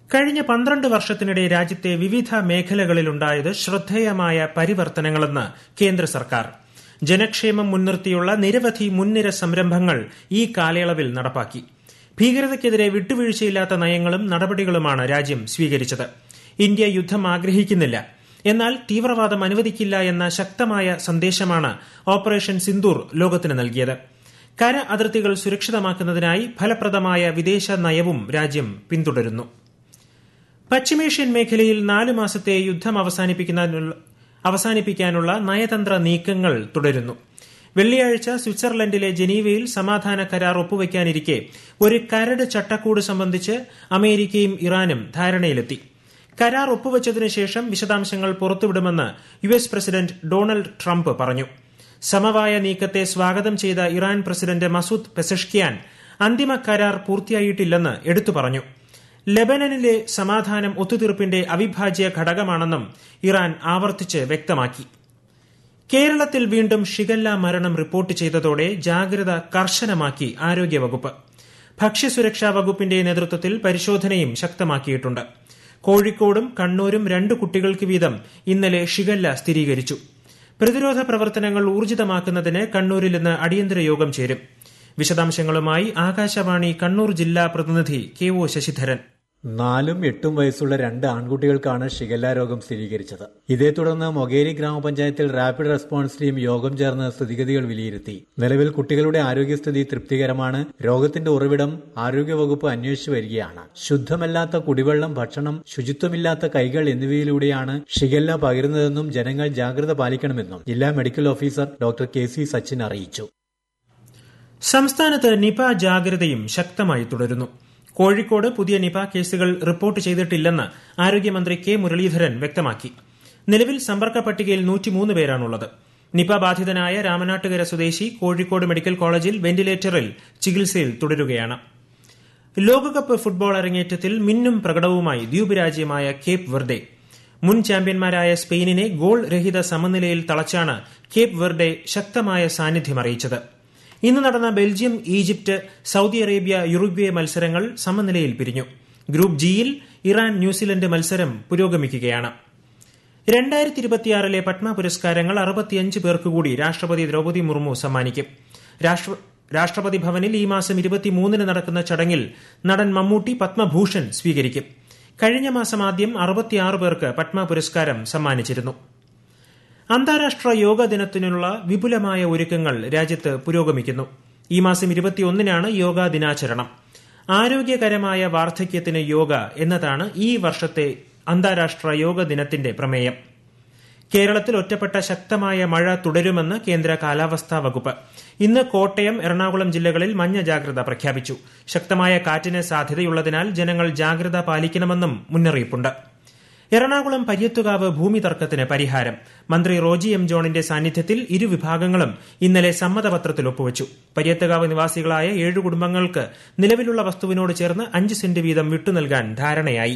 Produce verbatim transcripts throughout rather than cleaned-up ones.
കഴിഞ്ഞ പന്ത്രണ്ട് വർഷത്തിനിടെ രാജ്യത്തെ വിവിധ മേഖലകളിലുണ്ടായത് ശ്രദ്ധേയമായ പരിവർത്തനങ്ങളെന്ന് കേന്ദ്ര സർക്കാർ. ജനക്ഷേമം മുൻനിർത്തിയുള്ള നിരവധി മുൻനിര സംരംഭങ്ങൾ ഈ കാലയളവിൽ നടപ്പാക്കി. ഭീകരതയ്ക്കെതിരെ വിട്ടുവീഴ്ചയില്ലാത്ത നയങ്ങളും നടപടികളുമാണ് രാജ്യം സ്വീകരിച്ചത്. ഇന്ത്യ യുദ്ധം ആഗ്രഹിക്കുന്നില്ല, എന്നാൽ തീവ്രവാദം അനുവദിക്കില്ല എന്ന ശക്തമായ സന്ദേശമാണ് ഓപ്പറേഷൻ സിന്ദൂർ ലോകത്തിന് നൽകിയത്. കര അതിർത്തികൾ സുരക്ഷിതമാക്കുന്നതിനായി ഫലപ്രദമായ വിദേശ നയവും രാജ്യം പിന്തുടരുന്നു. പശ്ചിമേഷ്യൻ മേഖലയിൽ നാലു മാസത്തെ യുദ്ധം അവസാനിപ്പിക്കാനുള്ള നയതന്ത്ര നീക്കങ്ങൾ തുടരുന്നു. വെള്ളിയാഴ്ച സ്വിറ്റ്സർലൻഡിലെ ജനീവയിൽ സമാധാന കരാർ ഒപ്പുവയ്ക്കാനിരിക്കെ ഒരു കരട് ചട്ടക്കൂട് സംബന്ധിച്ച് അമേരിക്കയും ഇറാനും ധാരണയിലെത്തി. കരാർ ഒപ്പുവച്ചതിനു ശേഷം വിശദാംശങ്ങൾ പുറത്തുവിടുമെന്ന് U S president Donald Trump പറഞ്ഞു. സമവായ നീക്കത്തെ സ്വാഗതം ചെയ്ത ഇറാൻ പ്രസിഡന്റ് മസൂദ് പെസഷ്കിയാൻ അന്തിമ കരാർ പൂർത്തിയായിട്ടില്ലെന്ന് എടുത്തു പറഞ്ഞു. ലെബനനിലെ സമാധാനം ഒത്തുതീർപ്പിന്റെ അവിഭാജ്യ ഘടകമാണെന്നും ഇറാൻ ആവർത്തിച്ച് വ്യക്തമാക്കി. കേരളത്തിൽ വീണ്ടും ഷിഗല്ല മരണം റിപ്പോർട്ട് ചെയ്തതോടെ ജാഗ്രത കർശനമാക്കി ആരോഗ്യവകുപ്പ്. ഭക്ഷ്യസുരക്ഷാ വകുപ്പിന്റെ നേതൃത്വത്തിൽ പരിശോധനയും ശക്തമാക്കിയിട്ടുണ്ട്. കോഴിക്കോടും കണ്ണൂരും രണ്ട് കുട്ടികൾക്ക് വീതം ഇന്നലെ ഷിഗല്ല സ്ഥിരീകരിച്ചു. പ്രതിരോധ പ്രവർത്തനങ്ങൾ ഊർജിതമാക്കുന്നതിന് കണ്ണൂരിൽ ഇന്ന് അടിയന്തര യോഗം ചേരും. വിശദാംശങ്ങളുമായി ആകാശവാണി കണ്ണൂർ ജില്ലാ പ്രതിനിധി കെ ഒ ശശിധരൻ. നാലും എട്ടും വയസ്സുള്ള രണ്ട് ആൺകുട്ടികൾക്കാണ് ഷിഗല്ല രോഗം സ്ഥിരീകരിച്ചത്. ഇതേ തുടർന്ന് മൊകേരി ഗ്രാമപഞ്ചായത്തിൽ റാപ്പിഡ് റെസ്പോൺസ് ടീം യോഗം ചേർന്ന് സ്ഥിതിഗതികൾ വിലയിരുത്തി. നിലവിൽ കുട്ടികളുടെ ആരോഗ്യസ്ഥിതി തൃപ്തികരമാണ്. രോഗത്തിന്റെ ഉറവിടം ആരോഗ്യവകുപ്പ് അന്വേഷിച്ചു വരികയാണ്. ശുദ്ധമല്ലാത്ത കുടിവെള്ളം, ഭക്ഷണം, ശുചിത്വമില്ലാത്ത കൈകൾ എന്നിവയിലൂടെയാണ് ഷിഗല്ല പകരുന്നതെന്നും ജനങ്ങൾ ജാഗ്രത പാലിക്കണമെന്നും ജില്ലാ medical officer doctor K C Sachin അറിയിച്ചു. സംസ്ഥാനത്ത് നിപ ജാഗ്രതയും ശക്തമായി തുടരുന്നു. കോഴിക്കോട് പുതിയ നിപ കേസുകൾ റിപ്പോർട്ട് ചെയ്തിട്ടില്ലെന്ന് ആരോഗ്യമന്ത്രി കെ മുരളീധരൻ വ്യക്തമാക്കി. നിലവിൽ സമ്പർക്ക പട്ടികയിൽ നൂറ്റിമൂന്ന് പേരാണുള്ളത്. നിപ ബാധിതനായ രാമനാട്ടുകര സ്വദേശി കോഴിക്കോട് മെഡിക്കൽ കോളേജിൽ വെന്റിലേറ്ററിൽ ചികിത്സയിൽ തുടരുകയാണ്. ലോകകപ്പ് ഫുട്ബോൾ അരങ്ങേറ്റത്തിൽ മിന്നും പ്രകടനവുമായി ദ്വീപ് രാജ്യമായ കേപ്പ് വെർഡെ. മുൻ ചാമ്പ്യന്മാരായ സ്പെയിനിനെ ഗോൾ രഹിത സമനിലയിൽ തളച്ചാണ് കേപ്പ് വെർഡെ ശക്തമായ സാന്നിധ്യം അറിയിച്ചത്. ഇന്ന് നടന്ന Belgium, Egypt, Saudi Arabia, Uruguay മത്സരങ്ങൾ സമനിലയിൽ പിരിഞ്ഞു. ഗ്രൂപ്പ് ജിയിൽ ഇറാൻ ന്യൂസിലൻഡ് മത്സരം പുരോഗമിക്കുകയാണ്. രണ്ടായിരത്തി ഇരുപത്തിയാറിലെ പത്മ പുരസ്കാരങ്ങൾ അറുപത്തിയഞ്ച് പേർക്ക് കൂടി രാഷ്ട്രപതി ദ്രൌപദി മുർമു സമ്മാനിക്കും. രാഷ്ട്രപതി ഭവനിൽ ഈ മാസം ഇരുപത്തിമൂന്നിന് നടക്കുന്ന ചടങ്ങിൽ നടൻ മമ്മൂട്ടി പത്മഭൂഷൺ സ്വീകരിക്കും. കഴിഞ്ഞ മാസം ആദ്യം അറുപത്തിയാറ് പേർക്ക് പത്മ പുരസ്കാരം സമ്മാനിച്ചിരുന്നു. അന്താരാഷ്ട്ര യോഗ ദിനത്തിനുള്ള വിപുലമായ ഒരുക്കങ്ങൾ രാജ്യത്ത് പുരോഗമിക്കുന്നു. ഈ മാസം ഇരുപത്തിയൊന്നിനാണ് യോഗാ ദിനാചരണം. ആരോഗ്യകരമായ വാർദ്ധക്യത്തിന് യോഗ എന്നതാണ് ഈ വർഷത്തെ അന്താരാഷ്ട്ര യോഗ ദിനത്തിന്റെ പ്രമേയം. കേരളത്തിൽ ഒറ്റപ്പെട്ട ശക്തമായ മഴ തുടരുമെന്ന് കേന്ദ്ര കാലാവസ്ഥാ വകുപ്പ്. ഇന്ന് കോട്ടയം, എറണാകുളം ജില്ലകളിൽ മഞ്ഞ ജാഗ്രത പ്രഖ്യാപിച്ചു. ശക്തമായ കാറ്റിന് സാധ്യതയുള്ളതിനാൽ ജനങ്ങൾ ജാഗ്രത പാലിക്കണമെന്നും മുന്നറിയിപ്പുണ്ട്. എറണാകുളം പര്യത്തുകാവ് ഭൂമി തർക്കത്തിന് പരിഹാരം. മന്ത്രി റോജി എം ജോണിന്റെ സാന്നിധ്യത്തിൽ ഇരുവിഭാഗങ്ങളും ഇന്നലെ സമ്മതപത്രത്തിൽ ഒപ്പുവച്ചു. പര്യത്തുകാവ് നിവാസികളായ ഏഴു കുടുംബങ്ങൾക്ക് നിലവിലുള്ള വസ്തുവിനോട് ചേർന്ന് അഞ്ച് സെന്റ് വീതം വിട്ടുനൽകാൻ ധാരണയായി.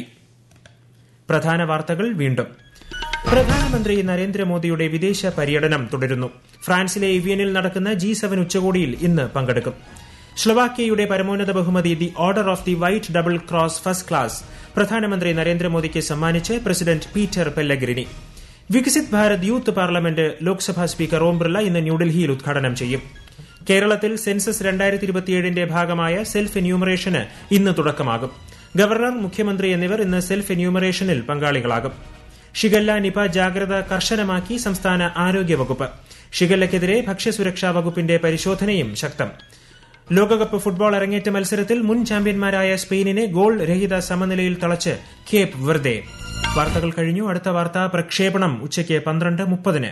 പ്രധാന വാർത്തകൾ വീണ്ടും. പ്രധാനമന്ത്രി നരേന്ദ്രമോദിയുടെ വിദേശ പര്യടനം തുടരുന്നു. ഫ്രാൻസിലെ ഇവിയനിൽ നടക്കുന്ന ജി സെവൻ ഉച്ചകോടിയിൽ ഇന്ന് പങ്കെടുക്കും. സ്ലൊവാക്യയുടെ പരമോന്നത ബഹുമതി the order of the white double cross first class പ്രധാനമന്ത്രി നരേന്ദ്രമോദിക്ക് സമ്മാനിച്ച് president Peter Pellegrini. Viksit Bharat youth parliament Lok Sabha speaker Om Birla ഇന്ന് ന്യൂഡൽഹിയിൽ ഉദ്ഘാടനം ചെയ്യും. കേരളത്തിൽ സെൻസസ് രണ്ടായിരത്തി ഇരുപത്തിയേഴിന്റെ ഭാഗമായ സെൽഫ് എന്യൂമറേഷന് ഇന്ന് തുടക്കമാകും. ഗവർണർ, മുഖ്യമന്ത്രി എന്നിവർ ഇന്ന് സെൽഫ് എന്യൂമറേഷനിൽ പങ്കാളികളാകും. ഷിഗല്ല, നിപ ജാഗ്രത കർശനമാക്കി സംസ്ഥാന ആരോഗ്യവകുപ്പ്. ഷിഗല്ലയ്ക്കെതിരെ ഭക്ഷ്യസുരക്ഷാ വകുപ്പിന്റെ പരിശോധനയും ശക്തം. ലോകകപ്പ് ഫുട്ബോൾ അരങ്ങേറ്റ മത്സരത്തിൽ മുൻ ചാമ്പ്യന്മാരായ സ്പെയിനിനെ ഗോൾ രഹിത സമനിലയിൽ തളച്ച് കേപ്പ് വെർഡെ. വാർത്തകൾ കഴിഞ്ഞു. അടുത്ത വാർത്താ പ്രക്ഷേപണം ഉച്ചയ്ക്ക് പന്ത്രണ്ട് മുപ്പതിന്.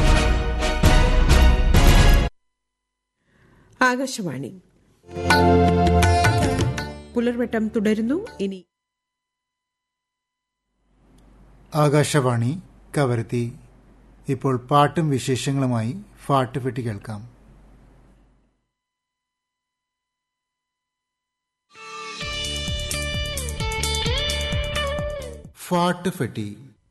ആകാശവാണി പുലർവട്ടം തുടരുന്നു. ഇനി ആകാശവാണി കവരത്തി. ഇപ്പോൾ പാട്ടും വിശേഷങ്ങളുമായി ഫാട്ടുപെട്ടി കേൾക്കാം. ഫാട്ടുഫെട്ടി.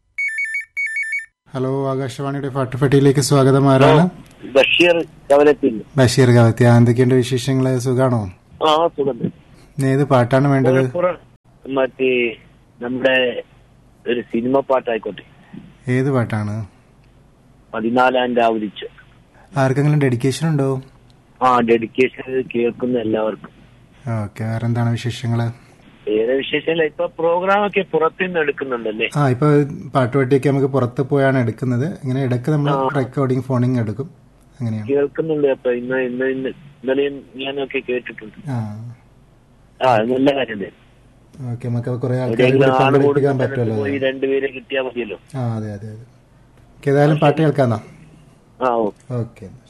ഹലോ, ആകാശവാണിയുടെ ഫാട്ടുഫെട്ടിയിലേക്ക് സ്വാഗതം. ആരാണ്? ബഷീർ കവരത്തി. ബഷീർ കവരത്തി. എന്തൊക്കെയുണ്ട് വിശേഷങ്ങള്? സുഖാണോ? ആ, സുഖം. ഏത് പാട്ടാണ് വേണ്ടത്? മറ്റേ നമ്മുടെ ഒരു സിനിമ പാട്ടായിക്കോട്ടെ. ഏത് പാട്ടാണ്? പതിനാലാം രാവുലിച്ച്. ആർക്കെങ്കിലും ഡെഡിക്കേഷൻ ഉണ്ടോ? ആ, ഡെഡിക്കേഷൻ കേൾക്കുന്ന എല്ലാവർക്കും. ഓക്കെ, വേറെ എന്താണ് വിശേഷങ്ങള്? വേറെ വിശേഷമില്ല. ഇപ്പൊ പ്രോഗ്രാം ഒക്കെ പുറത്തുനിന്ന് എടുക്കുന്നുണ്ടല്ലേ? ആ, ഇപ്പൊ പാട്ടുപെട്ടിയൊക്കെ നമുക്ക് പുറത്ത് പോയാണ് എടുക്കുന്നത്. ഇങ്ങനെ ഇടയ്ക്ക് നമ്മൾ റെക്കോർഡിംഗ് ഫോണിങ് എടുക്കും, അങ്ങനെയാണ്. കേൾക്കുന്നുണ്ട്. അപ്പൊ ഇന്ന് ഇന്ന് ഇന്ന് ഇന്നലെയും ഞാനൊക്കെ കേട്ടിട്ടുണ്ട്. ആ ആ നല്ല കാര്യം. ഓക്കെ, നമുക്ക് കുറെ ആൾക്കാരെ പങ്കെടുപ്പിക്കാൻ പറ്റുമല്ലോ. പോയി രണ്ടുപേരെ കിട്ടിയാൽ മതിയല്ലോ. ആ, അതെ അതെ അതെ. ഏതായാലും പാട്ട് കേൾക്കാന്നാ. ആ, ഓക്കെ ഓക്കെ.